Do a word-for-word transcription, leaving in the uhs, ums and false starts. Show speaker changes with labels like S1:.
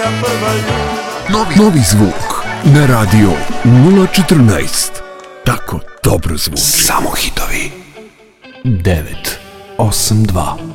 S1: Novi, novi zvuk na radio nula četrnaest. Tako dobro zvuči. Samo hitovi.
S2: devet osam dva